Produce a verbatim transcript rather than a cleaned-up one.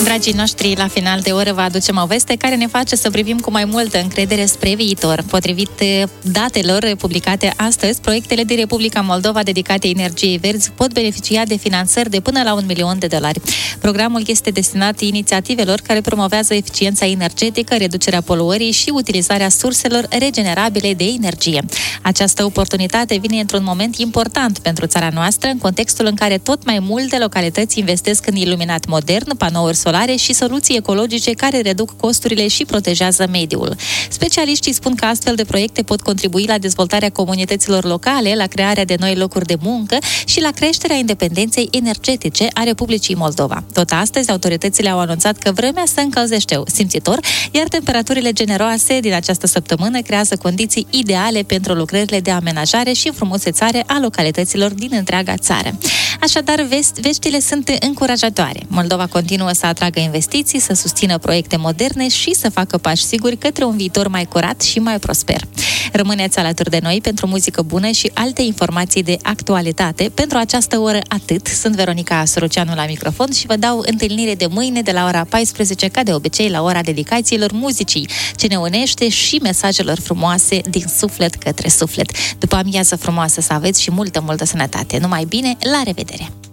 Dragii noștri, la final de oră vă aducem o veste care ne face să privim cu mai multă încredere spre viitor. Potrivit datelor publicate astăzi, proiectele din Republica Moldova dedicate energiei verzi pot beneficia de finanțări de până la un milion de dolari. Programul este destinat inițiativelor care promovează eficiența energetică, reducerea poluării și utilizarea surselor regenerabile de energie. Această oportunitate vine într-un moment important pentru țara noastră, în contextul în care tot mai multe localități investesc în iluminat modern, panouri solare și soluții ecologice care reduc costurile și protejează mediul. Specialiștii spun că astfel de proiecte pot contribui la dezvoltarea comunităților locale, la crearea de noi locuri de muncă și la creșterea independenței energetice a Republicii Moldova. Tot astăzi, autoritățile au anunțat că vremea se încălzește simțitor, iar temperaturile generoase din această săptămână creează condiții ideale pentru lucrările de amenajare și înfrumusețare a localităților din întreaga țară. Așadar, vest, veștile sunt încurajatoare. Moldova continuă să atragă investiții, să susțină proiecte moderne și să facă pași siguri către un viitor mai curat și mai prosper. Rămâneți alături de noi pentru muzică bună și alte informații de actualitate. Pentru această oră atât. Sunt Veronica Soroceanu la microfon și vă dau întâlnire de mâine de la ora paisprezece, ca de obicei, la ora dedicațiilor muzicii, ce ne unește și mesajelor frumoase din suflet către suflet. După amiază frumoasă să aveți și multă, multă sănătate. Numai bine, la revedere!